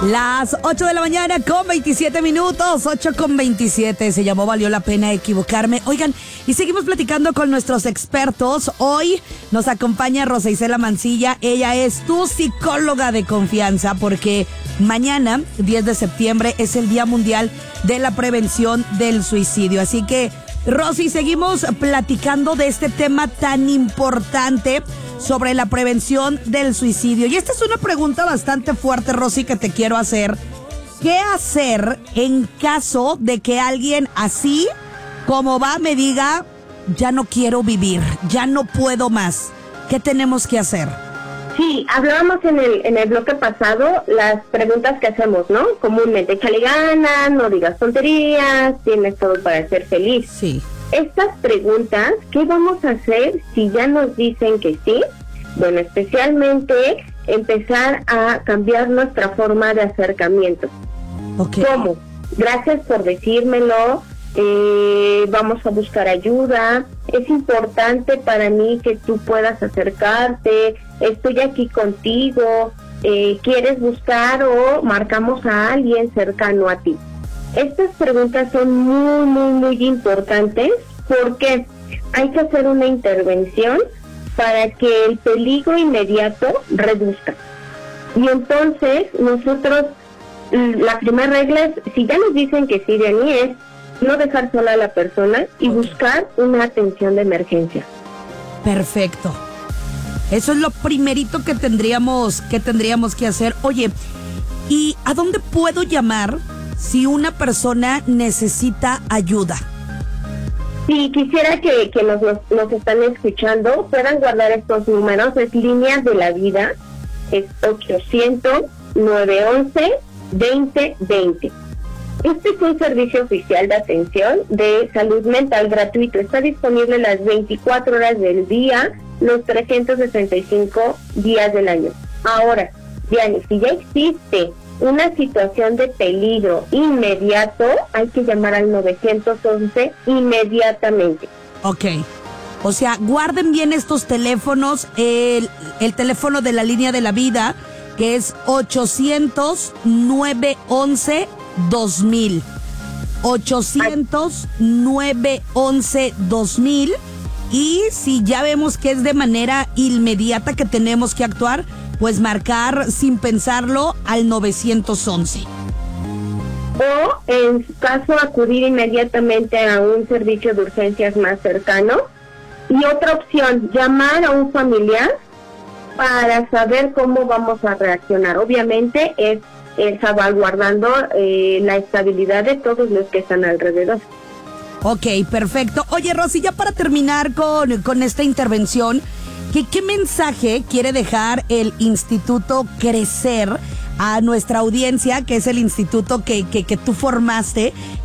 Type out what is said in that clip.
Las 8 de la mañana con 27 minutos, 8:27. Se llamó Valió la pena equivocarme. Oigan, y seguimos platicando con nuestros expertos. Hoy nos acompaña Rosa Isela Mancilla. Ella es tu psicóloga de confianza porque mañana, 10 de septiembre, es el Día Mundial de la Prevención del Suicidio. Así que, Rosy, seguimos platicando de este tema tan importante sobre la prevención del suicidio. Y esta es una pregunta bastante fuerte, Rosy, que te quiero hacer. ¿Qué hacer en caso de que alguien así como va me diga, ya no quiero vivir, ya no puedo más? ¿Qué tenemos que hacer? Sí, hablábamos en el bloque pasado las preguntas que hacemos, ¿no? Comúnmente, échale ganas, no digas tonterías, tienes todo para ser feliz. Sí. Estas preguntas, ¿qué vamos a hacer si ya nos dicen que sí? Bueno, especialmente empezar a cambiar nuestra forma de acercamiento. Okay. ¿Cómo? Gracias por decírmelo, vamos a buscar ayuda, es importante para mí que tú puedas acercarte, estoy aquí contigo, ¿quieres buscar o marcamos a alguien cercano a ti? Estas preguntas son muy, muy, muy importantes porque hay que hacer una intervención para que el peligro inmediato reduzca. Y entonces nosotros, la primera regla es, si ya nos dicen que sí de mí, es no dejar sola a la persona y buscar una atención de emergencia. Perfecto. Eso es lo primerito que tendríamos que hacer. Oye, ¿y a dónde puedo llamar si una persona necesita ayuda? Si quisiera que nos están escuchando, puedan guardar estos números, es Líneas de la Vida, es 800-911-2020. Este es un servicio oficial de atención de salud mental gratuito, está disponible las 24 horas del día, los 365 días del año. Ahora, Diana, si ya existe una situación de peligro inmediato, hay que llamar al 911 inmediatamente. Ok. O sea, guarden bien estos teléfonos, el teléfono de la Línea de la Vida, que es 800-911-2000. 800-911-2000. Y si ya vemos que es de manera inmediata que tenemos que actuar, pues marcar sin pensarlo al 911. O, en su caso, acudir inmediatamente a un servicio de urgencias más cercano. Y otra opción, llamar a un familiar para saber cómo vamos a reaccionar. Obviamente es salvaguardando la estabilidad de todos los que están alrededor. Ok, perfecto. Oye, Rosy, ya para terminar con esta intervención, ¿qué mensaje quiere dejar el Instituto Crecer a nuestra audiencia, que es el instituto que tú formaste